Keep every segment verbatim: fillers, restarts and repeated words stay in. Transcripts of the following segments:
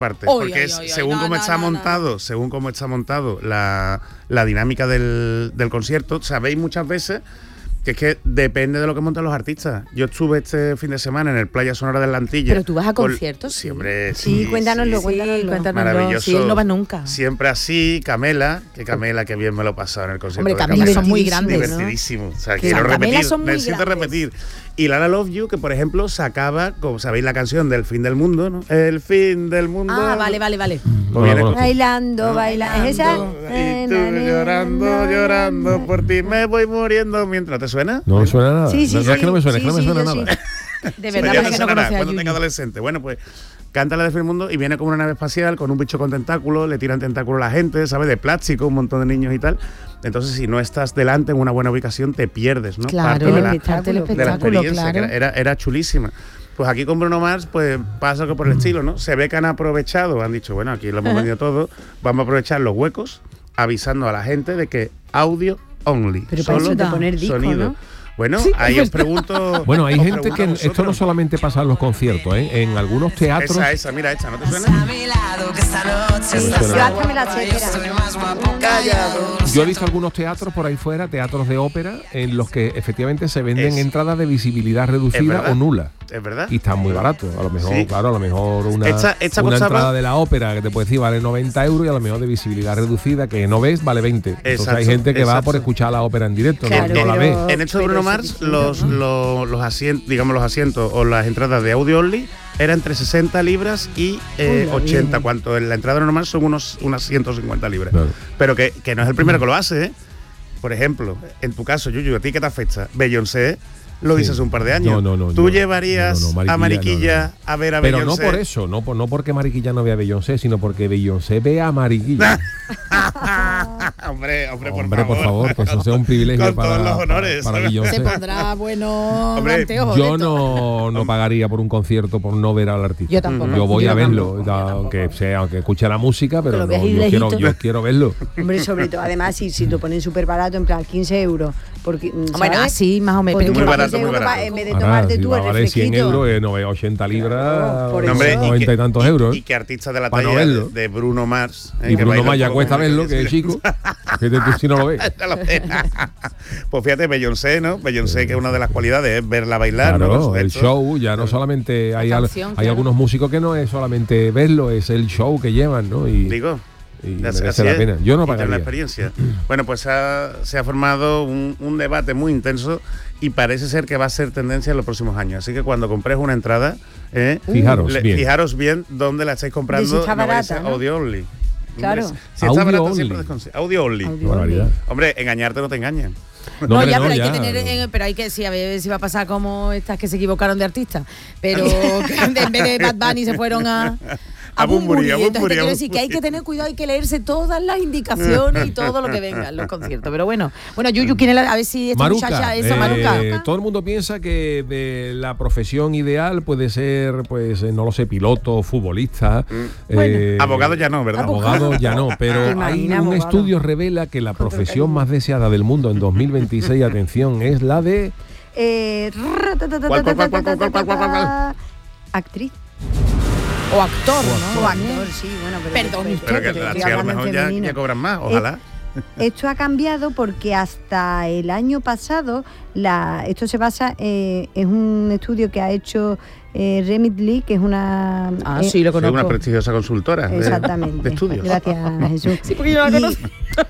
parte, Oy, porque oy, es oy, según no, cómo no, está no, montado, no. según cómo está montado la, la dinámica del, del concierto, sabéis muchas veces que es que depende de lo que montan los artistas. Yo estuve este fin de semana en el Playa Sonora del Lantilla. Pero tú vas a con- conciertos, Sí, sí. hombre, Sí, cuéntanoslo, Sí, cuéntanoslo. cuéntanoslo. maravilloso. Sí, él no va nunca. Siempre así, Camela, que Camela, que bien me lo he pasado en el concierto. Hombre, de Camela Camela. son muy grandes, ¿no? Divertidísimo. O sea, Que quiero las Camelas repetir, son muy necesito grandes. repetir. Y Lara Love You, que por ejemplo sacaba, como sabéis, la canción del fin del mundo, ¿no? El fin del mundo. Ah, vale, vale, vale. Pues viene con- Bailando, bailando. ¿Es esa? Y tú llorando, llorando, por ti me voy muriendo mientras. ¿Te suena? No me suena nada. Sí, sí, no, no es que no me suena, sí, es que no me sí, suena yo nada. sí. De Pues verdad, ya porque no no sonará conoces a cuando Yuyu. tenga adolescente. Bueno, pues canta la de Fin Mundo y viene como una nave espacial con un bicho con tentáculos, le tiran tentáculos a la gente, ¿sabes? De plástico, un montón de niños y tal. Entonces, si no estás delante en una buena ubicación, te pierdes, ¿no? Claro, Parte de la, parte del de la espectáculo, experiencia, claro. que era, era, era chulísima. Pues aquí con Bruno Mars, pues pasa algo por el estilo, ¿no? Se ve que han aprovechado, han dicho, bueno, aquí lo hemos vendido todo, vamos a aprovechar los huecos, avisando a la gente de que audio only. Pero para solo eso te poner disco, sonido. ¿no? Bueno, Sí, ahí es os pregunto. Bueno, hay os gente pregunto que a esto no vosotros. solamente pasa en los conciertos, ¿eh? En algunos teatros. Esa, esa, mira, esta, ¿no te suena? Sí, yo hasta me la sé, espera. Yo he visto algunos teatros por ahí fuera, teatros de ópera, en los que efectivamente se venden Es- entradas de visibilidad ¿Es reducida verdad? o nula. ¿Es verdad? Y están muy baratos. A lo mejor, Sí. claro, a lo mejor una, Esta- esta una costaba- entrada de la ópera que te puede decir vale noventa euros y a lo mejor de visibilidad reducida que no ves vale veinte. Entonces Exacto, hay gente que va exacto. por escuchar la ópera en directo, no- Claro, no, la pero- ve. En esto de Pero Bruno eso es Mars, distinto, los, ¿no? los, los asientos, digamos los asientos o las entradas de audio only eran entre sesenta libras y eh, Uy, la ochenta, Virgen. cuanto en la entrada normal son unos unas ciento cincuenta libras. Claro. Pero que, que no es el primero que lo hace, ¿eh? Por ejemplo, en tu caso, Yuyu, ¿a ti qué te afecta? Beyoncé lo Sí. hizo hace un par de años. No, no, no, ¿Tú no. llevarías No, no, no, a Mariquilla no, no. a ver a Pero Beyoncé? no por eso, no, por- no porque Mariquilla no vea a Beyoncé, sino porque Beyoncé ve a Mariquilla. hombre, hombre, por Hombre, favor. por favor, que eso sea un privilegio Con para, todos los honores. para, para Se Beyoncé. pondrá bueno Hombre, anteojos Yo de esto. no, no pagaría por un concierto por no ver al artista. Yo tampoco. Yo voy Yo a verlo, tampoco, da- yo tampoco. aunque sea, aunque escuche la música, pero Que lo no, veas ahí yo, quiero, lejito. yo quiero verlo. Hombre, sobre todo, además, si, si lo ponen súper barato, en plan quince euros. Porque, ¿sabes? Bueno, así más o menos. Pues pero tú muy por barato, quince muy euros barato. pa- En vez de Ahora, tomarte si tú va el a valer cien refresquito. euros, eh, no, eh, ochenta libras, Claro, por No, hombre, eso. y noventa que- y tantos y- euros. Y que artistas de la Para no talla de, verlo. de Bruno Mars. eh, Y que Bruno baila Mars ya todo cuesta con- verlo, que es chico. Fíjate tú si no lo ves. Ya lo ves. Pues fíjate, Beyoncé, ¿no? Beyoncé, que una de las cualidades es verla bailar, ¿no? Claro, Con su el gesto. show, ya no solamente hay, al- canción, hay claro. algunos músicos que no es solamente verlo, es el show que llevan, ¿no? Y, Digo. y así merece la es, pena. Yo no y tener la pagaría. experiencia. Bueno, pues ha- se ha formado un, un debate muy intenso y parece ser que va a ser tendencia en los próximos años. Así que cuando compréis una entrada, eh, Fijaros le- bien. fijaros bien dónde la estáis comprando. De si está no vaya a barata, ser ¿no? audio only. Claro. Hombre, si Audio está barato, only. siempre desconse- Audio only. Audio Qué barbaridad. Hombre, engañarte no te engañan. No, No, hombre, ya, no, pero hay ya. que tener, eh, pero hay que, sí, a ver si va a pasar como estas que se equivocaron de artista, pero que en vez de Bad Bunny se fueron a A Bunbury, a Entonces te Bunbury, a quiero decir que hay Bunbury. que tener cuidado, hay que leerse todas las indicaciones y todo lo que venga en los conciertos. Pero bueno, bueno, Yuyu, ¿quién es la, a ver si esta Maruca, muchacha, eso, eh, Maruca. todo el mundo piensa que de la profesión ideal puede ser, pues, eh, no lo sé, piloto, futbolista. eh, Abogado ya no, ¿verdad? Abogado ya no, pero ¿Te hay imaginas, un abogado? estudio revela que la profesión más deseada del mundo en dos mil veintiséis, atención, es la de Eh, ¿Cuál, cuál, cuál, cuál, cuál, cuál, cuál, cuál, cuál? actriz. O actor, ¿no? O actor, sí, bueno, pero. Perdón, pero- usted, Pero que estoy las chicas a lo hablando en mejor ya, femenino. ya cobran más, ojalá. Esto ha cambiado porque hasta el año pasado, la, esto se basa eh, en un estudio que ha hecho eh, Remit Lee, que es una... Ah, eh, sí, lo Soy conozco. una prestigiosa consultora de- Exactamente. de estudios. Gracias, Jesús. Sí, porque yo la Y- conozco.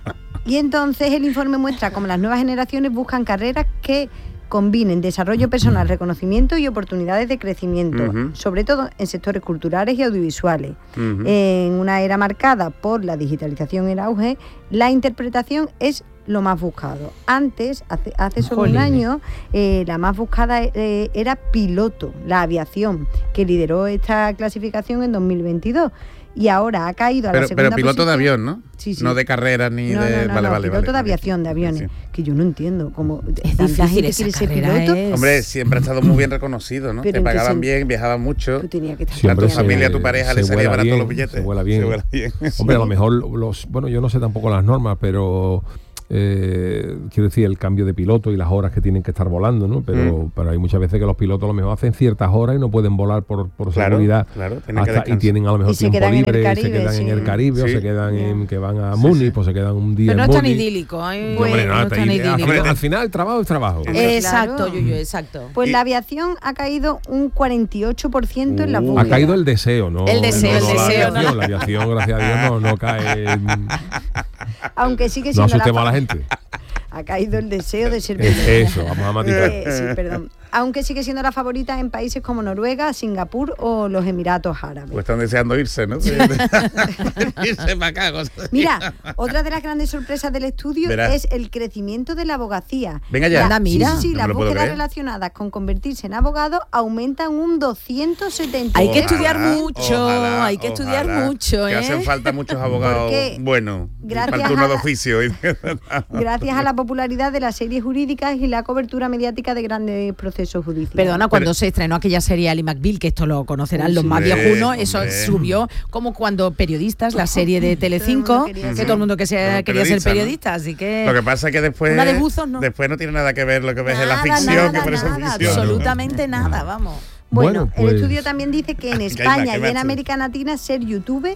Y entonces el informe muestra cómo las nuevas generaciones buscan carreras que combinen desarrollo personal, reconocimiento y oportunidades de crecimiento, Ujú. sobre todo en sectores culturales y audiovisuales. Ujú. En una era marcada por la digitalización y el auge, la interpretación es lo más buscado. Antes, hace, hace solo un Jolines. año, eh, la más buscada eh, era piloto, la aviación, que lideró esta clasificación en dos mil veintidós. Y ahora ha caído a la Pero, segunda pero piloto de posición. avión, ¿no? Sí, sí. No de carreras ni No, de. no, no, vale, no, vale, piloto vale. de aviación, de aviones, Sí. que yo no entiendo cómo Es tanta difícil gente esa quiere ser carrera, piloto. ¿eh? Hombre, siempre ha estado muy bien reconocido, ¿no? Pero Te en qué pagaban sen- bien, viajaban mucho. Tú tenías que estar Sí, A hombre, tu familia, a tu se- pareja se le salía vuela barato bien, los billetes. se vuela bien. Se vuela bien. Hombre, a lo mejor los, bueno, yo no sé tampoco las normas, pero Eh, quiero decir, el cambio de piloto y las horas que tienen que estar volando, ¿no? Pero, mm. pero hay muchas veces que los pilotos a lo mejor hacen ciertas horas y no pueden volar por, por claro, seguridad. Claro, tienen hasta, que y tienen a lo mejor tiempo libre, Caribe, se quedan sí. en el Caribe, sí. o se quedan yeah. en que van a sí, Múnich, sí. pues se quedan un día pero no en es tan Múnich. idílico. ¿eh? Bueno, Bueno, no, no es tan idílico. al, final, al final el trabajo es trabajo. Exacto, Claro. Yuyu, exacto. Pues Y- la aviación ha caído un cuarenta y ocho por ciento en la Uh, búsqueda. Ha caído el deseo, ¿no? El deseo, no, el no deseo, La ¿no? aviación, la aviación, gracias a Dios, no, no cae. en- Aunque sigue No siendo asustemos a fa- la gente. Ha caído el deseo de ser Es piloto. eso, vamos a matizar. Eh, sí, perdón. Aunque sigue siendo la favorita en países como Noruega, Singapur o los Emiratos Árabes. Pues están deseando irse, ¿no? irse para acá. cosas. Mira, otra de las grandes sorpresas del estudio Verás. es el crecimiento de la abogacía. Venga ya. Anda, mira. Sí, sí, sí, No las me lo puedo búsquedas creer. relacionadas con convertirse en abogado aumentan un doscientos setenta. Hay que Ojalá, estudiar mucho, ojalá, hay que estudiar ojalá, mucho, Que ¿eh? hacen falta muchos abogados Porque buenos gracias para el turno a de la- oficio. Gracias a la popularidad de las series jurídicas y la cobertura mediática de grandes procesos judiciales. Perdona, cuando Pero- se estrenó aquella serie Ali McBeal, que esto lo conocerán los más Hombre, viejunos, eso hombre. subió como cuando periodistas, la serie de Telecinco, Todo el mundo quería que ser. todo el mundo que se, Como quería ser periodista, ¿no? periodista, así que... Lo que pasa es que después, Una de buzos, ¿no? después no tiene nada que ver lo que ves en la Nada, ficción nada, que parece nada, ficción. ¿no? absolutamente nada, vamos. Bueno, Bueno, pues- el estudio también dice que en Ay, España qué y en macho. América Latina ser youtuber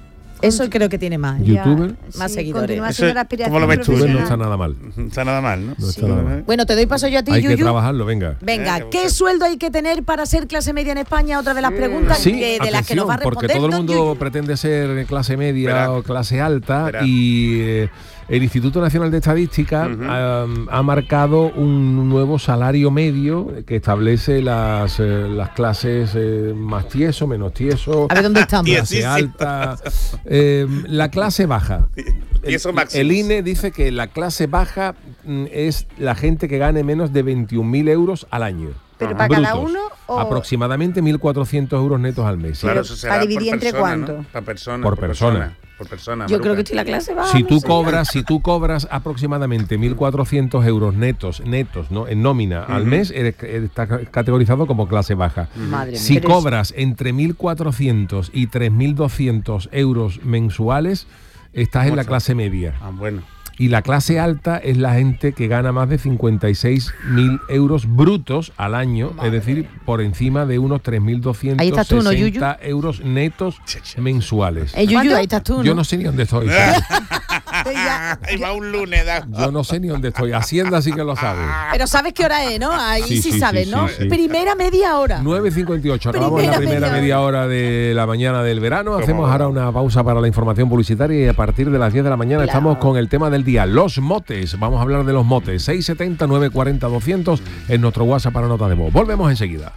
Eso creo que tiene más. ya- ¿Youtuber? Más seguidores. continúa Eso siendo es- la aspiración ¿cómo lo ves tú? Bueno, no profesional. está nada mal. No está nada mal, ¿no? No está nada mal. Bueno, te doy paso yo a ti, Hay que Yuyu. trabajarlo, venga. Venga, Eh, ¿qué pues- sueldo hay que tener para ser clase media en España? Otra de las preguntas Sí, que, de las que nos va a atención, responder porque todo el don mundo Yuyu. pretende ser clase media Verá. o clase alta Verá. y eh, el Instituto Nacional de Estadística Ujú. um, ha marcado un nuevo salario medio que establece las, eh, las clases eh, más tieso, menos tieso, A ver dónde estamos. clase Tiesísimo. alta, eh, la clase baja. Y eso máximo. El I N E dice que la clase baja mm, es la gente que gane menos de veintiún mil euros al año. ¿Pero Ajá. para cada Brutos. uno o- Aproximadamente mil cuatrocientos euros netos al mes. Claro, Pero eso será para dividir por entre persona, cuánto. ¿no? Para persona, Por persona. Por persona. Yo creo Maruca. que estoy en la clase baja. Si no tú sé. cobras, si tú cobras aproximadamente mil cuatrocientos euros netos, netos, ¿no? En nómina al Ujú. mes, eres, estás categorizado como clase baja. Madre mía. Si Pero es- cobras entre mil cuatrocientos y tres mil doscientos euros mensuales, estás en la Mucho. clase media. Ah, bueno. Y la clase alta es la gente que gana más de cincuenta y seis mil euros brutos al año, es decir, por encima de unos tres mil doscientos Ahí estás tú, ¿no, Yuyu? sesenta euros netos Che, che. mensuales. Eh, Yuyu, ¿Cuánto? ahí estás tú, ¿no? Yo no sé ni dónde estoy. Estoy ya- Ahí va un lunes. da- Yo no sé ni dónde estoy. Hacienda sí que lo sabe. Pero sabes qué hora es, ¿no? Ahí sí, Sí, sí, sabes, sí, ¿no? sí, sí. Primera media hora. nueve cincuenta y ocho. Acabamos Primera la primera media media hora de la mañana del verano. ¿Cómo Hacemos va? ahora una pausa para la información publicitaria y a partir de las diez de la mañana Claro. estamos con el tema del día, los motes. Vamos a hablar de los motes. seis setenta, nueve cuarenta, doscientos en nuestro WhatsApp para nota de voz. Volvemos enseguida.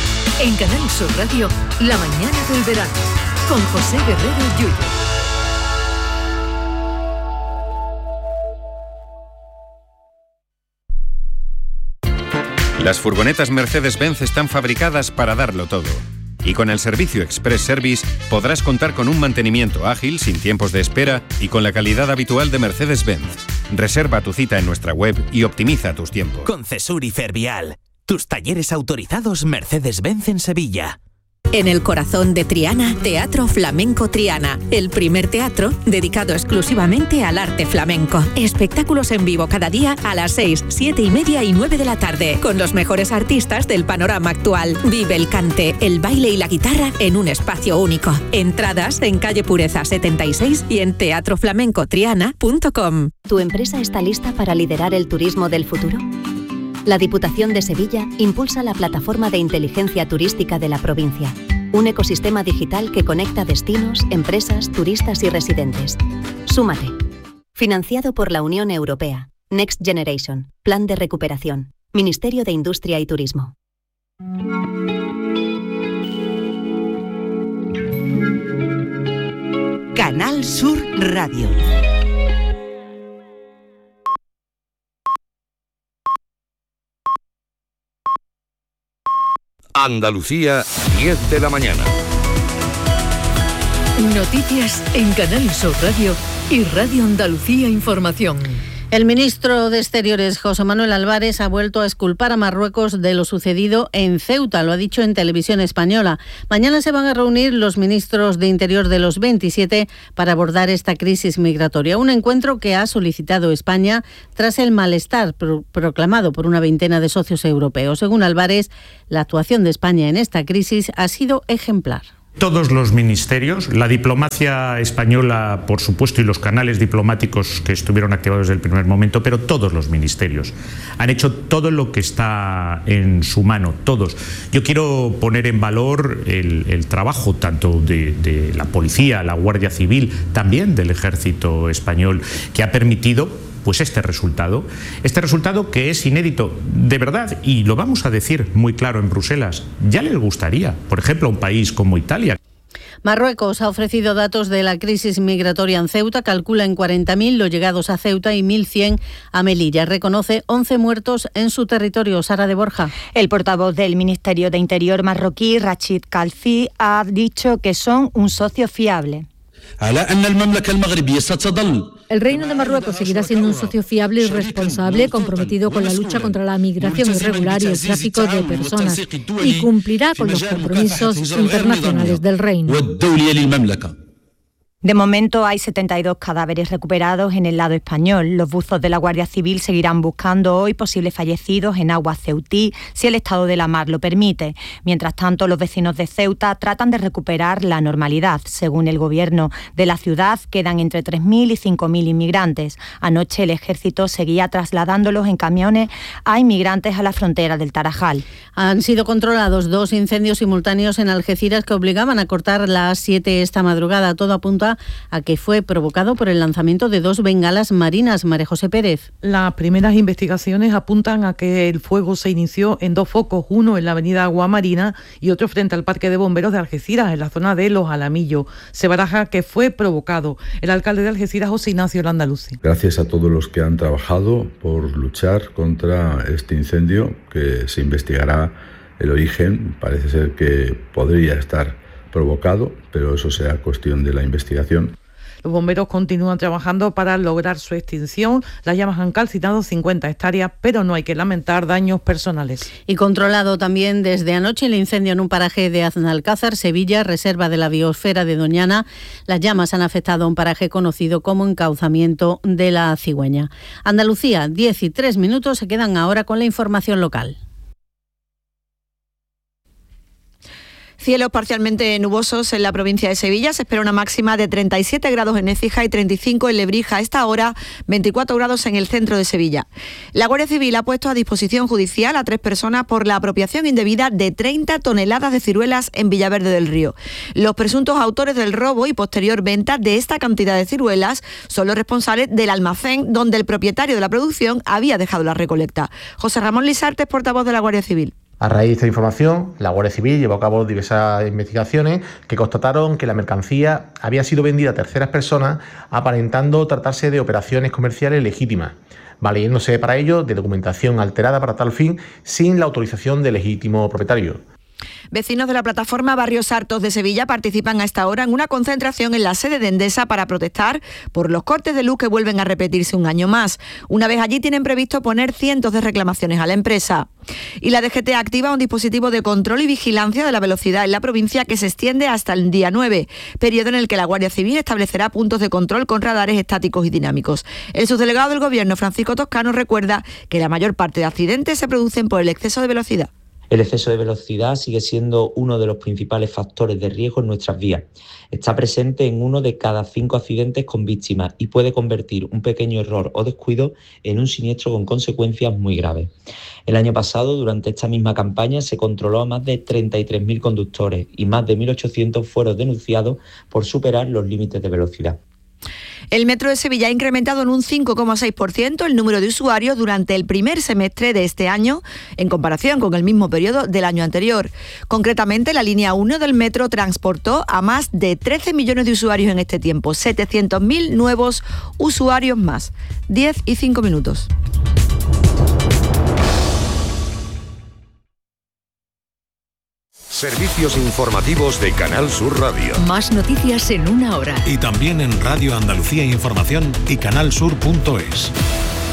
En Canal Sur Radio, La mañana del verano, con José Guerrero Yuyu. Las furgonetas Mercedes-Benz están fabricadas para darlo todo. Y con el servicio Express Service podrás contar con un mantenimiento ágil, sin tiempos de espera y con la calidad habitual de Mercedes-Benz. Reserva tu cita en nuestra web y optimiza tus tiempos. Con Cesur y Fervial, tus talleres autorizados Mercedes-Benz en Sevilla. En el corazón de Triana, Teatro Flamenco Triana, el primer teatro dedicado exclusivamente al arte flamenco. Espectáculos en vivo cada día a las seis, siete y media y nueve de la tarde, con los mejores artistas del panorama actual. Vive el cante, el baile y la guitarra en un espacio único. Entradas en calle Pureza setenta y seis y en teatro flamenco triana punto com. ¿Tu empresa está lista para liderar el turismo del futuro? La Diputación de Sevilla impulsa la plataforma de inteligencia turística de la provincia, un ecosistema digital que conecta destinos, empresas, turistas y residentes. Súmate. Financiado por la Unión Europea. Next Generation. Plan de recuperación. Ministerio de Industria y Turismo. Canal Sur Radio. Andalucía, diez de la mañana. Noticias en Canal Sur Radio y Radio Andalucía Información. El ministro de Exteriores, José Manuel Álvarez, ha vuelto a exculpar a Marruecos de lo sucedido en Ceuta, lo ha dicho en Televisión Española. Mañana se van a reunir los ministros de Interior de los veintisiete para abordar esta crisis migratoria, un encuentro que ha solicitado España tras el malestar pro- proclamado por una veintena de socios europeos. Según Álvarez, la actuación de España en esta crisis ha sido ejemplar. Todos los ministerios, la diplomacia española, por supuesto, y los canales diplomáticos que estuvieron activados desde el primer momento, pero todos los ministerios han hecho todo lo que está en su mano, todos. Yo quiero poner en valor el, el trabajo tanto de, de la policía, la Guardia Civil, también del Ejército Español, que ha permitido pues este resultado, este resultado que es inédito, de verdad, y lo vamos a decir muy claro en Bruselas. Ya les gustaría, por ejemplo, a un país como Italia. Marruecos ha ofrecido datos de la crisis migratoria en Ceuta, calcula en cuarenta mil los llegados a Ceuta y mil cien a Melilla. Reconoce once muertos en su territorio. Sara de Borja. El portavoz del Ministerio de Interior marroquí, Rachid Khalfi, ha dicho que son un socio fiable. El Reino de Marruecos seguirá siendo un socio fiable y responsable, comprometido con la lucha contra la migración irregular y el tráfico de personas, y cumplirá con los compromisos internacionales del Reino. De momento hay setenta y dos cadáveres recuperados en el lado español. Los buzos de la Guardia Civil seguirán buscando hoy posibles fallecidos en agua ceutí si el estado de la mar lo permite. Mientras tanto, los vecinos de Ceuta tratan de recuperar la normalidad. Según el gobierno de la ciudad, quedan entre tres mil y cinco mil inmigrantes. Anoche el ejército seguía trasladándolos en camiones a inmigrantes a la frontera del Tarajal. Han sido controlados dos incendios simultáneos en Algeciras que obligaban a cortar la A siete esta madrugada. Todo apunta a que fue provocado por el lanzamiento de dos bengalas marinas. María José Pérez. Las primeras investigaciones apuntan a que el fuego se inició en dos focos, uno en la avenida Aguamarina y otro frente al Parque de Bomberos de Algeciras, en la zona de Los Alamillos. Se baraja que fue provocado. El alcalde de Algeciras, José Ignacio Landaluce. Gracias a todos los que han trabajado por luchar contra este incendio, que se investigará el origen. Parece ser que podría estar provocado, pero eso será cuestión de la investigación. Los bomberos continúan trabajando para lograr su extinción. Las llamas han calcinado cincuenta hectáreas, pero no hay que lamentar daños personales. Y controlado también desde anoche el incendio en un paraje de Aznalcázar, Sevilla, reserva de la biosfera de Doñana. Las llamas han afectado a un paraje conocido como Encauzamiento de la Cigüeña. Andalucía, diez y tres minutos, se quedan ahora con la información local. Cielos parcialmente nubosos en la provincia de Sevilla. Se espera una máxima de treinta y siete grados en Écija y treinta y cinco en Lebrija. A esta hora, veinticuatro grados en el centro de Sevilla. La Guardia Civil ha puesto a disposición judicial a tres personas por la apropiación indebida de treinta toneladas de ciruelas en Villaverde del Río. Los presuntos autores del robo y posterior venta de esta cantidad de ciruelas son los responsables del almacén donde el propietario de la producción había dejado la recolecta. José Ramón Lisarte es portavoz de la Guardia Civil. A raíz de esta información, la Guardia Civil llevó a cabo diversas investigaciones que constataron que la mercancía había sido vendida a terceras personas, aparentando tratarse de operaciones comerciales legítimas, valiéndose para ello de documentación alterada para tal fin, sin la autorización del legítimo propietario. Vecinos de la plataforma Barrios Hartos de Sevilla participan a esta hora en una concentración en la sede de Endesa para protestar por los cortes de luz que vuelven a repetirse un año más. Una vez allí tienen previsto poner cientos de reclamaciones a la empresa. Y la D G T activa un dispositivo de control y vigilancia de la velocidad en la provincia que se extiende hasta el día nueve, periodo en el que la Guardia Civil establecerá puntos de control con radares estáticos y dinámicos. El subdelegado del Gobierno, Francisco Toscano, recuerda que la mayor parte de accidentes se producen por el exceso de velocidad. El exceso de velocidad sigue siendo uno de los principales factores de riesgo en nuestras vías. Está presente en uno de cada cinco accidentes con víctimas y puede convertir un pequeño error o descuido en un siniestro con consecuencias muy graves. El año pasado, durante esta misma campaña, se controló a más de treinta y tres mil conductores y más de mil ochocientos fueron denunciados por superar los límites de velocidad. El Metro de Sevilla ha incrementado en un cinco coma seis por ciento el número de usuarios durante el primer semestre de este año en comparación con el mismo periodo del año anterior. Concretamente, la línea uno del Metro transportó a más de trece millones de usuarios en este tiempo, setecientos mil nuevos usuarios más. diez y cinco minutos. Servicios informativos de Canal Sur Radio. Más noticias en una hora. Y también en Radio Andalucía Información y canal sur punto es.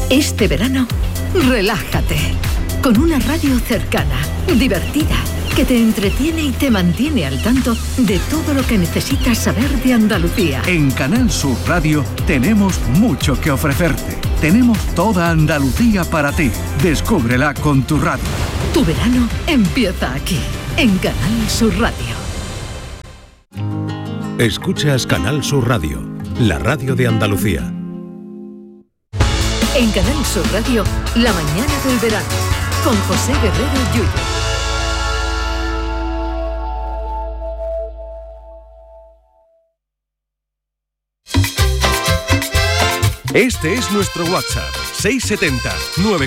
Este verano, relájate. Con una radio cercana, divertida, que te entretiene y te mantiene al tanto de todo lo que necesitas saber de Andalucía. En Canal Sur Radio tenemos mucho que ofrecerte. Tenemos toda Andalucía para ti. Descúbrela con tu radio. Tu verano empieza aquí, en Canal Sur Radio. Escuchas Canal Sur Radio, la radio de Andalucía. En Canal Sur Radio, la mañana del verano, con José Guerrero Yuyo. Este es nuestro WhatsApp, seis setenta nueve